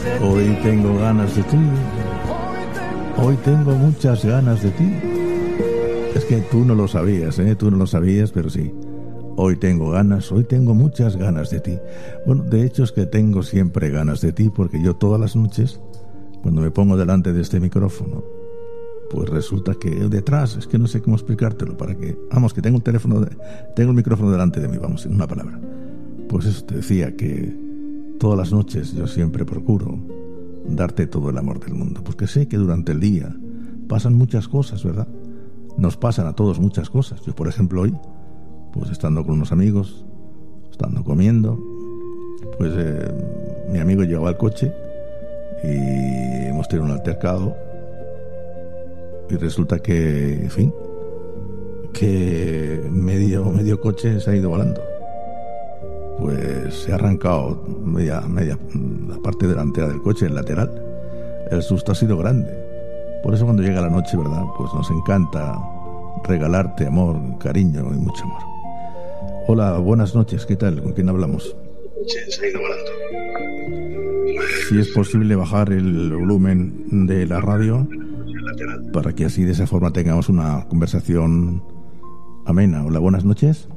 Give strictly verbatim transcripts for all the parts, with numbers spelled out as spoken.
Hoy tengo ganas de ti. Hoy tengo muchas ganas de ti. Es que tú no lo sabías, ¿eh? Tú no lo sabías, pero sí. Hoy tengo ganas, hoy tengo muchas ganas de ti. Bueno, de hecho es que tengo siempre ganas de ti, porque yo todas las noches, cuando me pongo delante de este micrófono, pues resulta que detrás, es que no sé cómo explicártelo, para que, vamos, que tengo el teléfono, de, tengo el micrófono delante de mí, vamos, en una palabra. Pues eso te decía, que todas las noches yo siempre procuro darte todo el amor del mundo, porque sé que durante el día pasan muchas cosas, ¿verdad? Nos pasan a todos muchas cosas. Yo, por ejemplo, hoy, pues estando con unos amigos, estando comiendo, pues eh, mi amigo llegaba al coche y hemos tenido un altercado y resulta que, en fin, que medio, medio coche se ha ido volando. Pues se ha arrancado media, media, la parte delantera del coche, el lateral. El susto ha sido grande. Por eso cuando llega la noche, ¿verdad? Pues nos encanta regalarte amor, cariño y mucho amor. Hola, buenas noches, ¿qué tal? ¿Con quién hablamos? Sí, se ha ido volando. Si es posible bajar el volumen de la radio para que así de esa forma tengamos una conversación amena. Hola, buenas noches.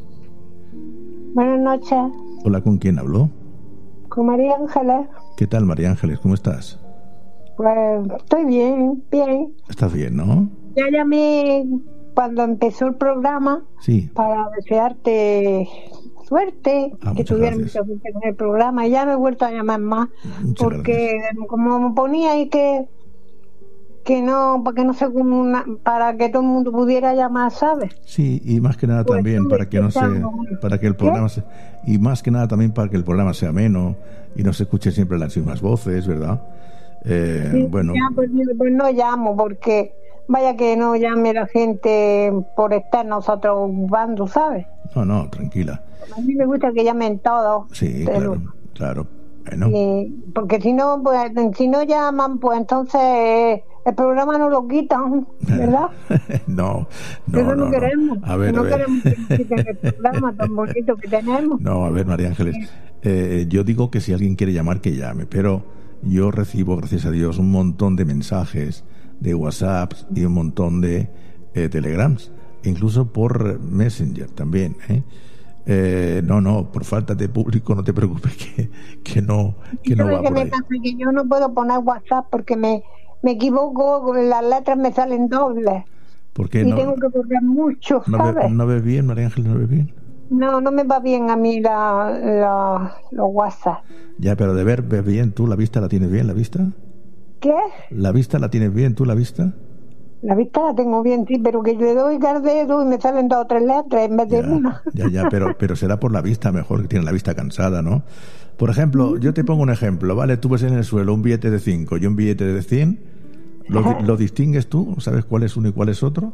Buenas noches. Hola, ¿con quién hablo? Con María Ángeles. ¿Qué tal, María Ángeles? ¿Cómo estás? Pues estoy bien, bien. ¿Estás bien, no? Ya llamé cuando empezó el programa, sí, para desearte suerte, ah, que tuvieras mucha suerte con el programa, y ya me he vuelto a llamar más, muchas porque gracias. Como me ponía ahí que que no, para que no se una, para que todo el mundo pudiera llamar, ¿sabes? Sí, y más que nada pues también para que no se, para que el programa se, y más que nada también para que el programa sea ameno y no se escuche siempre las mismas voces, ¿verdad? Eh, sí, bueno. Ya, pues, pues no llamo, porque vaya que no llame la gente por estar nosotros ocupando, ¿sabes? No, no, tranquila. A mí me gusta que llamen todos. Sí, pero, claro, claro. Bueno. Y, porque si no, pues, si no llaman, pues entonces eh, el programa no lo quitan, ¿verdad? no, no, Eso no, no queremos. No. A ver, no a ver. queremos que quiten el programa tan bonito que tenemos. No, a ver, María Ángeles, eh, yo digo que si alguien quiere llamar, que llame, pero yo recibo, gracias a Dios, un montón de mensajes de WhatsApp y un montón de eh, Telegrams, incluso por Messenger también, ¿eh? Eh, no, no, por falta de público no te preocupes que, que no, que no va que por me ahí. pasa que yo no puedo poner WhatsApp porque me, me equivoco, las letras me salen dobles. ¿Por qué y no? tengo que borrar mucho, ¿No ¿sabes? Ve, ¿No ves bien, María Ángeles? ¿No ves bien? No, no me va bien a mí la, la, los WhatsApp. Ya, pero de ver, ves bien, ¿tú la vista la tienes bien, la vista? ¿Qué? ¿La vista la tienes bien, tú la vista? La vista la tengo bien, sí, pero que le doy al dedo y me salen dos o tres letras en vez de ya, una. Ya, ya, pero, pero será por la vista mejor, que tiene la vista cansada, ¿no? Por ejemplo, yo te pongo un ejemplo, ¿vale? Tú ves en el suelo un billete de cinco y un billete de cien, ¿lo, ¿lo distingues tú? ¿Sabes cuál es uno y cuál es otro?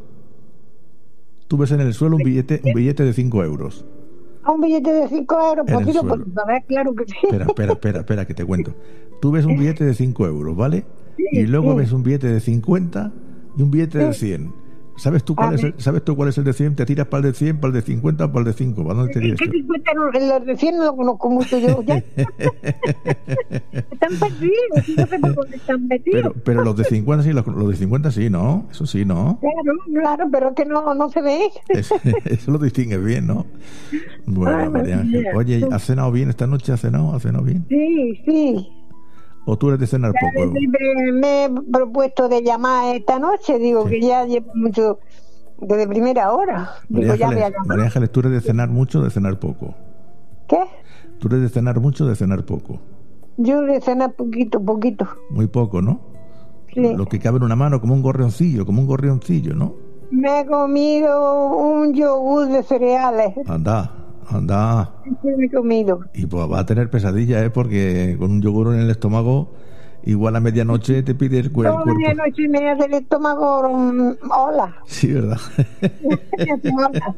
Tú ves en el suelo un billete, un billete de cinco euros. ¿A un billete de cinco euros? En Pues sí, el lo suelo. puedo saber, claro que sí. Espera, espera, espera, espera, que te cuento. Tú ves un billete de cinco euros, ¿vale? Sí, y luego sí. ves un billete de cincuenta y un billete Sí. de cien. ¿Sabes tú, cuál A es el, ver. ¿Sabes tú cuál es el de cien? Te tiras para el de cien, para el de cincuenta o para el de cinco. ¿Para dónde te tiras Es tú? que cincuenta no, los de cien no lo conozco mucho yo. Ya. Están perdidos, no sé por dónde están metidos. Pero, pero los de cincuenta sí, los, los de cincuenta sí, ¿no? Eso sí, ¿no? Claro, claro, pero es que no, no se ve. Es- eso lo distingues bien, ¿no? Bueno, Ay, María Ángel. mira. Oye, ¿has cenado bien esta noche? ¿Has cenado? ¿Has cenado bien? Sí, sí. ¿O tú eres de cenar poco? Me, me he propuesto de llamar esta noche, digo Sí. que ya llevo mucho desde primera hora. María Digo, ya voy a Ángeles, llamar. María Ángeles, ¿tú eres de cenar mucho o de cenar poco? ¿Qué? ¿Tú eres de cenar mucho o de cenar poco? Yo de cenar poquito, poquito. Muy poco, ¿no? Sí. Lo que cabe en una mano, como un gorrioncillo, como un gorrioncillo, ¿no? Me he comido un yogur de cereales. Anda, anda. Eso me he comido. Y pues va a tener pesadilla, ¿eh? Porque con un yogur en el estómago, igual a medianoche te pide el, cu- el Toda cuerpo. la noche me hace el estómago um, hola. Sí, ¿verdad? Me hace hola.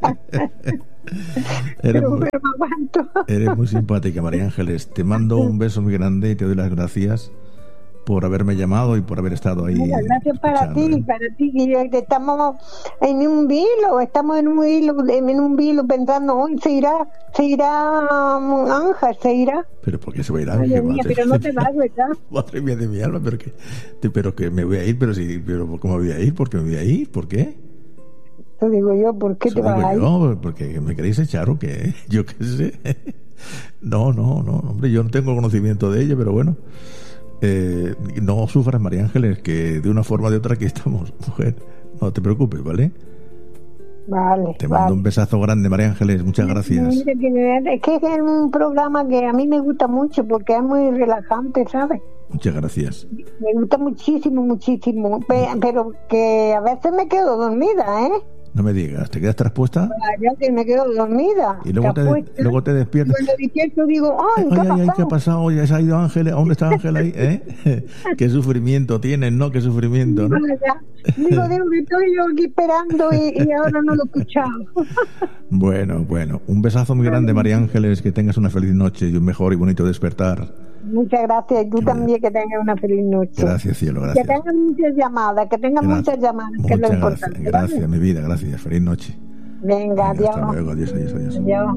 eres, Pero, muy, pero me aguanto. eres muy simpática, María Ángeles. Te mando un beso muy grande y te doy las gracias por haberme llamado y por haber estado ahí. Mira, gracias para ti, ¿eh? para ti, que estamos en un vilo, estamos en un vilo, en un vilo pensando, hoy se irá, se irá um, Ángel, se irá. Pero ¿por qué se va a ir Madre Ángel? mía, pero no te vas, ¿verdad? Madre mía de mi alma, pero que, pero que me voy a ir, pero sí, pero ¿cómo me voy a ir? ¿Por qué me voy a ir? ¿Por qué? Te digo yo, ¿por qué Eso te vas digo a ir? yo, porque me queréis echar o qué, yo qué sé. No, no, no, hombre, yo no tengo conocimiento de ello, pero bueno. Eh, no sufras, María Ángeles, que de una forma o de otra aquí estamos, mujer. No te preocupes, ¿vale? Vale. Te mando vale. un besazo grande, María Ángeles. Muchas gracias. Mira, que- Es que es un programa que a mí me gusta mucho porque es muy relajante, ¿sabes? Muchas gracias. Me gusta muchísimo, muchísimo. Pe- Pero que a veces me quedo dormida, ¿eh? No me digas, ¿te quedas traspuesta? Ya que me quedo dormida. Y luego te, apuesta. luego te despiertas. Cuando despierto digo, ay, Ay, ¿qué ha ay, ay, pasado? ¿qué ha pasado? Ya se ha ido Ángel. ¿Dónde está Ángel ahí? ¿Eh? Qué sufrimiento tienes, ¿no? Qué sufrimiento, ¿no? Ya. Digo, digo, que estoy yo aquí esperando y, y ahora no lo he escuchado. Bueno, bueno. Un besazo muy grande, María Ángeles. Que tengas una feliz noche y un mejor y bonito despertar. Muchas gracias. Y tú también, que tengas una feliz noche. Gracias, cielo, Que gracias. tengas muchas llamadas, que tengas Gra- muchas llamadas, que es lo Muchas importante. gracias, gracias, ¿vale? mi vida, gracias. Feliz noche. Venga, Venga, adiós. hasta luego, adiós, adiós, adiós. Adiós.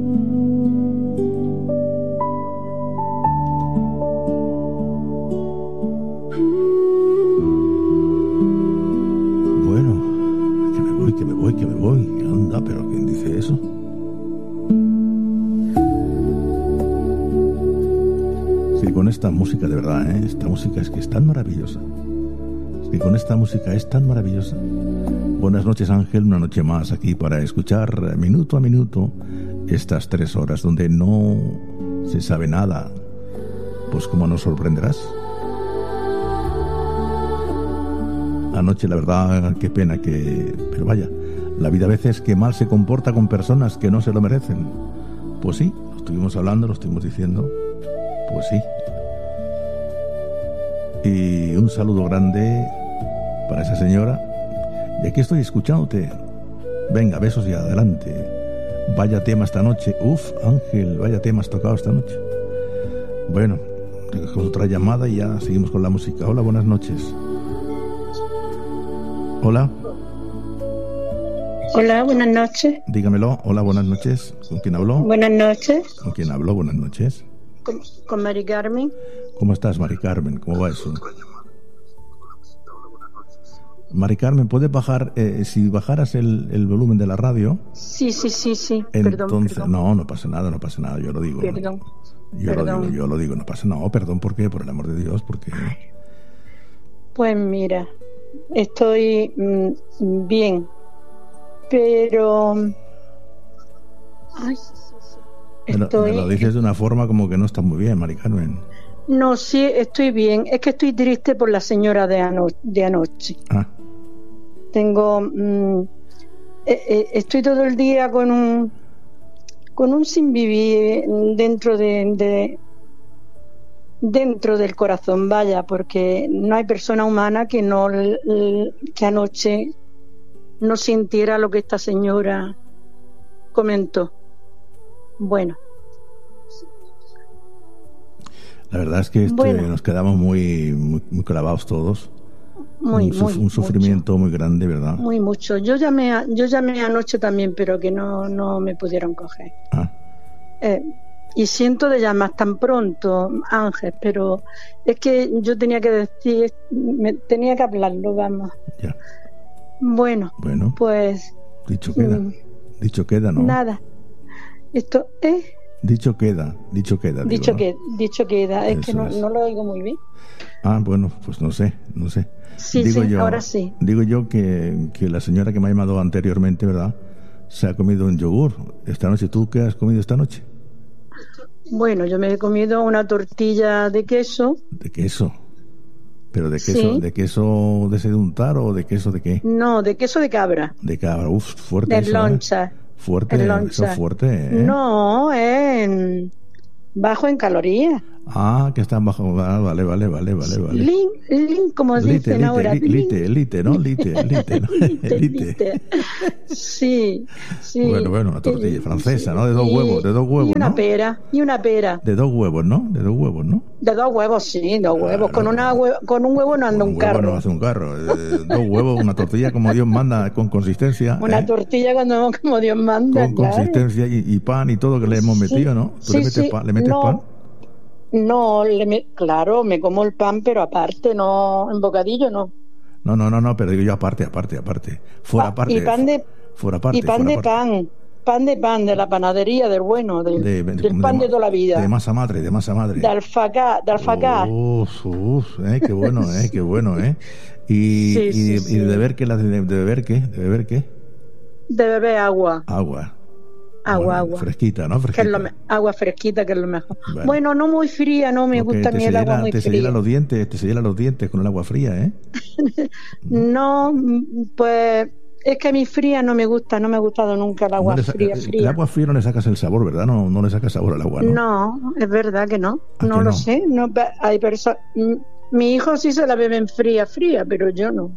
Bueno, que me voy, que me voy, que me voy. Anda, pero ¿quién dice eso? Sí, con esta música, de verdad, ¿eh? Esta música es que es tan maravillosa. Es que con esta música es tan maravillosa. Buenas noches, Ángel. Una noche más aquí para escuchar minuto a minuto estas tres horas donde no se sabe nada. Pues ¿cómo nos sorprenderás? Anoche, la verdad, qué pena que... Pero vaya, la vida a veces que mal se comporta con personas que no se lo merecen. Pues sí, lo estuvimos hablando, lo estuvimos diciendo. Pues sí. Y un saludo grande para esa señora. Y aquí estoy escuchándote. Venga, besos y adelante. Vaya tema esta noche. Uf, Ángel, vaya tema has tocado esta noche. Bueno, con otra llamada y ya seguimos con la música. Hola, buenas noches. Hola, Hola, buenas noches. dígamelo. Hola, buenas noches. ¿Con quién habló? Buenas noches. ¿Con quién habló? Buenas noches. Con, con Mari Carmen. ¿Cómo estás, Mari Carmen? ¿Cómo va eso? Mari Carmen, ¿puedes bajar? Eh, si bajaras el, el volumen de la radio, Sí, sí, sí, sí. entonces... Perdón, perdón. No, no pasa nada, no pasa nada. Yo lo digo. Perdón. Yo lo Perdón. digo, yo lo digo. No pasa nada. No, perdón, ¿por qué? Por el amor de Dios, porque... Pues mira, estoy mm, bien, pero... Ay, Me lo, estoy... me lo dices de una forma como que no está muy bien, Mari Carmen. No, sí, estoy bien. Es que estoy triste por la señora de, ano- de anoche. Ah, Tengo... mm, eh, eh, estoy todo el día con un... con un sin vivir dentro de, de dentro del corazón, vaya, porque no hay persona humana que no l- l- que anoche no sintiera lo que esta señora comentó. Bueno, la verdad es que este, Bueno. nos quedamos muy, muy, muy clavados todos. muy, un, suf- muy, un sufrimiento muy grande, ¿verdad? mucho, muy mucho. Yo llamé, a- yo llamé anoche también, pero que no, no me pudieron coger. Ah, Eh, y siento de llamar tan pronto, Ángel, pero es que yo tenía que decir, me, tenía que hablarlo, vamos. ya. Bueno, Bueno, pues dicho queda. mm, Dicho queda, ¿no? nada. Esto es Dicho queda, dicho queda. digo, dicho ¿no? que dicho queda, es que Eso no, es. no lo oigo muy bien. Ah, bueno, pues no sé, no sé. Sí, digo sí, yo, ahora sí. Digo yo que, que la señora que me ha llamado anteriormente, ¿verdad? Se ha comido un yogur esta noche. ¿Tú qué has comido esta noche? Bueno, yo me he comido una tortilla de queso, ¿De queso? ¿Pero de queso, Sí. de queso de seduntar o de queso de qué? no, de queso de cabra, De cabra. Uf, fuerte de eso, ¿eh? loncha. Fuerte, en eso loncha. fuerte, ¿eh? No, en bajo en calorías. Ah, que están bajo. Ah, vale, vale, vale, vale, vale. Lin, lin, como Lite, dicen lite, ahora. li- lite, lite, ¿no? Lite, lite, ¿no? Lite, Lite. lite. Sí, sí. Bueno, bueno, una tortilla Eh, francesa, sí. ¿no? De dos Y- huevos, de dos Y huevos, una ¿no? pera, y una pera. De dos huevos, ¿no? De dos huevos, ¿no? De dos huevos, sí, dos huevos. Con, una hue- con un huevo no anda Con un un huevo carro. no hace un carro. Eh, dos huevos, una tortilla como Dios manda, con consistencia. Una ¿eh? tortilla cuando como Dios manda, Con claro. consistencia y, y pan y todo que le hemos Sí, metido, ¿no? ¿Tú sí, le metes, sí. pan, le metes No. pan? No, le me- claro, me como el pan, pero aparte, no, en bocadillo no. No, no, no, no, pero digo yo aparte, aparte, aparte. Fuera Pa- parte. y pan de, Fuera parte. y pan fuera de parte. pan, pan de pan, de la panadería, del bueno, del, De- del pan de, toda la vida. De masa madre, de masa madre. De alfacá, de alfacá. Uf, uf, eh, qué bueno, eh, qué bueno, eh. Y, Sí, y, sí, y sí. de beber qué, la- de, de beber qué, de beber qué, De beber agua, agua. agua, Bueno, agua. Fresquita, ¿no? Que Fresquita. es lo me- agua fresquita, que es lo mejor. Vale. Bueno, no muy fría, no me Porque gusta a te mí el agua señala- muy te fría. señala los dientes, te señala los dientes con el agua fría, ¿eh? No, mm, pues es que a mí fría no me gusta, no me ha gustado nunca el agua No le sa- fría, el fría. agua fría no le sacas el sabor, ¿verdad? No, no le sacas sabor al agua, ¿no? No, es verdad que no. ¿A No que lo no? sé. No, pa- hay personas. Mi hijo sí se la beben fría, fría, pero yo no.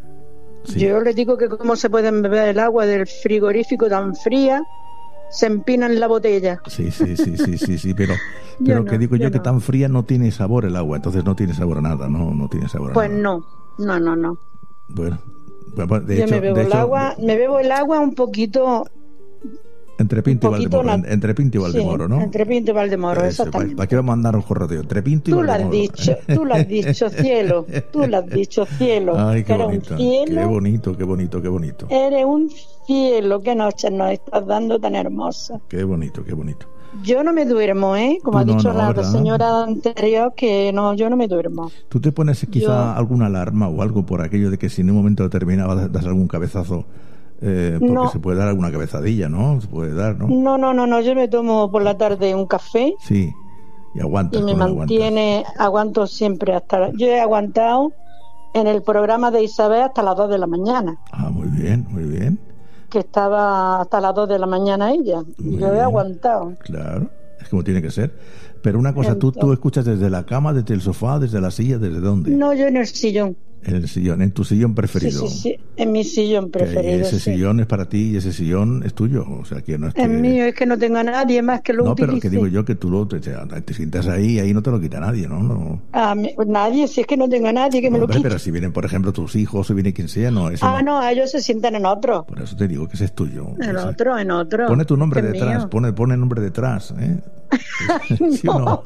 Sí. Yo le digo que cómo se pueden beber el agua del frigorífico tan fría, se empinan la botella. Sí, sí, sí, sí, sí, sí, pero, Yo pero no, que digo yo, yo que no. tan fría no tiene sabor el agua, entonces no tiene sabor a nada, no, no tiene sabor a Pues nada. no, no, no, no. Bueno, bueno, de Yo hecho, me bebo de el hecho, agua, me bebo el agua un poquito. entre Pinto y un poquito Valdemoro, na- en- entre Pinto y Valdemoro, sí, ¿no? Entre Pinto y Valdemoro, Eso, exactamente. ¿Para qué vamos a andar un jorroteo? Entre Pinto y Tú lo has Valdemoro. dicho, tú lo has dicho, cielo, tú lo has dicho, cielo. Ay, que qué eres bonito, un qué cielo, bonito, qué bonito, qué bonito. eres un cielo, qué noche nos estás dando tan hermosa. Qué bonito, qué bonito. Yo no me duermo, ¿eh? Como Tú ha no, dicho no, la ¿verdad? señora anterior, que no, yo no me duermo. ¿Tú te pones quizá Yo- alguna alarma o algo por aquello de que si en un momento determinado das das algún cabezazo? Eh, porque No. se puede dar alguna cabezadilla, ¿no? Se puede dar, ¿no? No, no, no, no, yo me tomo por la tarde un café Sí. Y aguantas. y me ¿cómo aguantas? mantiene, aguanto siempre hasta... la- yo he aguantado en el programa de Isabel hasta las dos de la mañana, Ah, muy bien, muy bien. que estaba hasta las dos de la mañana ella. Muy Yo he bien. aguantado. Claro, es como tiene que ser. Pero una cosa, ¿tú, tú Entonces- escuchas desde la cama, desde el sofá, desde la silla, desde dónde? No, yo en el sillón. En el sillón, en tu sillón Sí, preferido. sí, sí, en mi sillón Que preferido. ese sí. sillón es para ti y ese sillón es tuyo. O sea, que no es que... Es mío, es que no tengo a nadie más que lo No, pero utilice. que digo yo que tú lo, te, te, te sientas ahí y ahí no te lo quita nadie, ¿no? no. A mí- nadie, si es que no tengo a nadie que me lo Hombre, quite. pero si vienen, por ejemplo, tus hijos o viene quien sea, no, eso Ah, no. no, ellos se sientan en otro. Por eso te digo que ese es tuyo. En Ese- otro, en otro. Pone tu nombre que es detrás, mío. pone, pone nombre detrás, ¿eh? ¿Sí o no?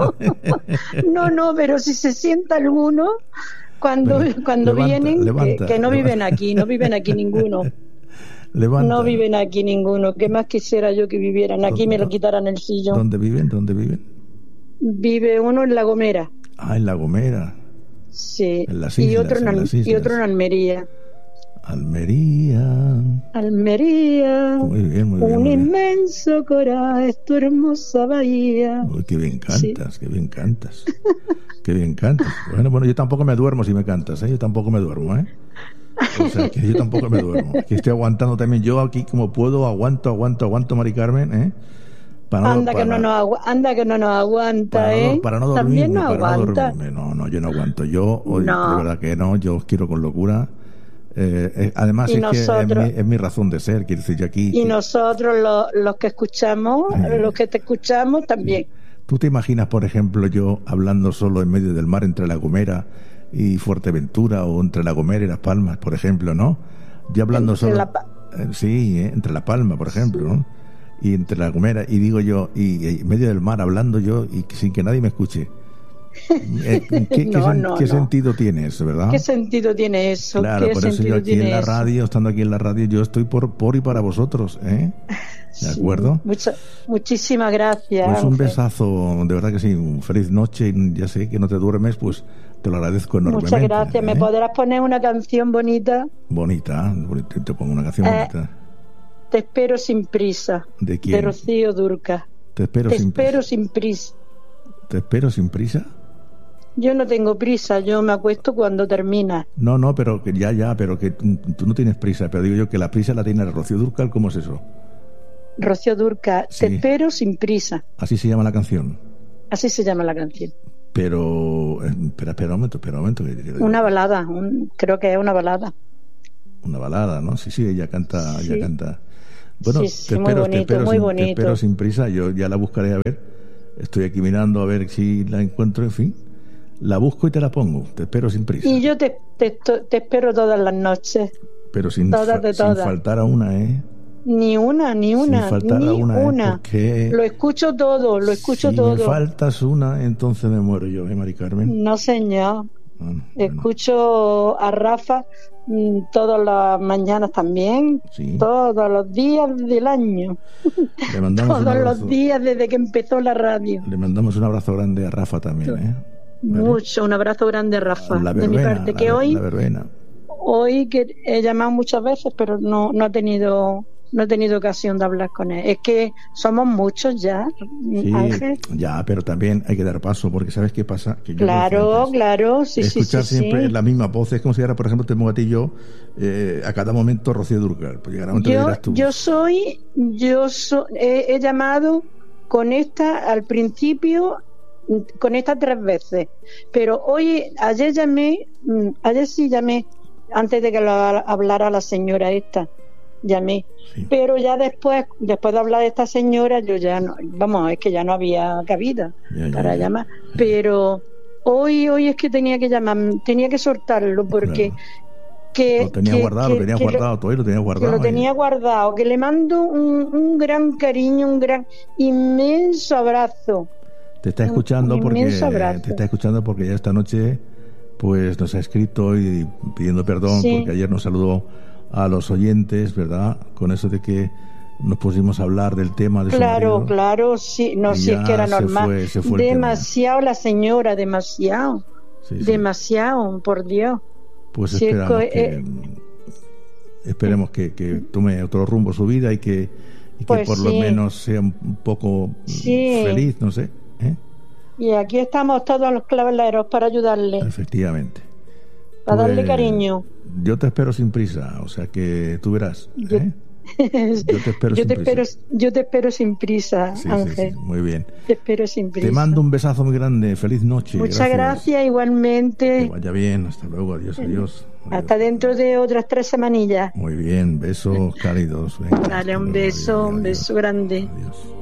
No, no, pero si se sienta alguno, cuando, Bueno, cuando levanta, vienen, levanta, que, que no levanta. viven aquí, no viven aquí ninguno. Levanta. No viven aquí ninguno. ¿Qué más quisiera yo que vivieran? Aquí me lo quitaran el sillón. ¿Dónde viven? ¿Dónde viven? Vive uno en La Gomera, Ah, en La Gomera, sí. En las y, islas, otro en, en Al- las y islas. otro en Almería. Almería. Almería, Muy bien, muy bien. un muy bien. inmenso coral, es tu hermosa bahía. Uy, qué bien cantas, qué bien cantas. Qué bien cantas. Bueno, bueno, yo tampoco me duermo si me cantas, ¿eh? Yo tampoco me duermo, ¿eh? O sea, que yo tampoco me duermo. Que estoy aguantando también. Yo aquí como puedo, aguanto, aguanto, aguanto, Mari Carmen, ¿eh? Para Anda, que para- no nos agu- anda que no nos aguanta, para ¿eh? no, para no También dormirme, no para no aguanta. dormirme. No, no, yo no aguanto. Yo, hoy, No. de verdad que no, yo os quiero con locura. Eh, eh, además, Y es que es nosotros- mi, es mi razón de ser. Quiero decir, yo aquí. Y nosotros, lo- los que escuchamos, Eh. los que te escuchamos, también. ¿Tú te imaginas, por ejemplo, yo hablando solo en medio del mar entre La Gomera y Fuerteventura o entre La Gomera y Las Palmas, por ejemplo, ¿no? Yo hablando Entre solo... La Pa- eh, sí, eh, entre La Palma, por ejemplo, ¿no? Y entre La Gomera, y digo yo, y, y en medio del mar hablando yo y que- sin que nadie me escuche. Eh, ¿Qué, qué No, sen- no, qué no. sentido tiene eso, verdad? ¿Qué sentido tiene eso? Claro, ¿Qué por eso yo sentido aquí en tiene la eso? radio, estando aquí en la radio, yo estoy por, por y para vosotros, ¿eh? ¿De Sí, acuerdo? mucha- muchísimas gracias. Pues un Ángel. besazo, de verdad que sí, un feliz noche, y ya sé que no te duermes, pues te lo agradezco enormemente. Muchas gracias. ¿Me ¿eh? podrás poner una canción bonita? Bonita, bonita, te pongo una canción Eh, bonita. Te espero sin prisa. ¿De quién? De Rocío Durca. Te espero Te sin espero prisa. sin prisa. ¿Te espero sin prisa? Yo no tengo prisa, yo me acuesto cuando termina. No, no, pero que ya, ya, pero que tú tú no tienes prisa, pero digo yo que la prisa la tiene Rocío Dúrcal, ¿cómo es eso? Rocío Durca, Sí. Te espero sin prisa. Así se llama la canción. Así se llama la canción. Pero, espera, espera un momento, espera un momento. Que, que, Una balada, un, creo que es una balada. Una balada, ¿no? Sí, sí, ella canta, Sí. ella canta. Bueno, Sí, sí, te muy espero, bonito, te espero muy sin, bonito. Te espero sin prisa, yo ya la buscaré a ver. Estoy aquí mirando a ver si la encuentro, en fin. La busco y te la pongo. Te espero sin prisa. Y yo te, te, te espero todas las noches. Pero sin, todas fa- de sin todas. faltar a una, ¿eh? Ni una, ni una, sin faltar ni a una, una. ¿eh? Porque Lo escucho todo, lo escucho si todo. me faltas una, entonces me muero yo, ¿eh, Mari Carmen? No, señor. Ah, bueno. Escucho a Rafa mm, todas las mañanas también, Sí. todos los días del año, Le mandamos un todos abrazo, los días desde que empezó la radio. le mandamos un abrazo grande a Rafa también, ¿eh? Vale. Mucho, un abrazo grande, Rafa, La de mi verbena, parte. la, Que ver- hoy, la verbena. hoy que he llamado muchas veces, pero no, no he tenido, no he tenido ocasión de hablar con él. Es que somos muchos ya, Sí, Ángel. ya, pero también hay que dar paso, porque ¿sabes qué pasa? Que yo lo decía Claro, antes, claro, sí, sí, sí, escuchar sí. siempre las mismas voces, como si ahora, por ejemplo, te pongo a ti y yo, eh, a cada momento Rocío Dúrcal, pues llegará un momento que Yo, dirás tú. yo soy, yo so- he, he llamado con esta al principio, con esta tres veces, pero hoy, ayer llamé, mm, ayer sí llamé, antes de que lo hablara la señora esta, llamé, Sí. pero ya después, después de hablar de esta señora, yo ya no, vamos, es que ya no había cabida Ya, ya, para ya. llamar, pero hoy, hoy es que tenía que llamar, tenía que soltarlo porque Claro. que Lo tenía que- guardado, que- lo tenía que lo- guardado, todo lo tenía que guardado. lo ahí. tenía guardado, que le mando un, un gran cariño, un gran inmenso abrazo. Te está un- escuchando un porque inmenso abrazo. te está escuchando porque ya esta noche pues nos ha escrito y pidiendo perdón Sí. porque ayer nos saludó a los oyentes, ¿verdad? Con eso de que nos pusimos a hablar del tema de su Claro, marido. claro, sí, no, Y si es ya que era se normal. fue- se fue el Demasiado la señora, demasiado, Sí, sí. demasiado, por Dios. Pues Sí, es esperamos co- que eh, esperemos que, que tome otro rumbo su vida y que, y que Pues por lo sí. menos sea un poco mm, Sí. feliz, no sé, ¿eh? Y aquí estamos todos los claveleros para ayudarle, Efectivamente. para darle Pues, cariño. Yo te espero sin prisa, o sea que tú verás, Yo- ¿eh? Yo te espero yo sin te prisa. espero, yo te espero sin prisa, Sí, sí, Ángel. sí, muy bien. Te espero sin prisa. Te mando un besazo muy grande, feliz noche. Muchas gracias, igualmente. Que vaya bien, hasta luego, adiós, adiós. Hasta Adiós. dentro de otras tres semanillas. Muy bien, besos cálidos. Venga, Dale hasta un luego, beso, adiós, un adiós. beso grande. Adiós.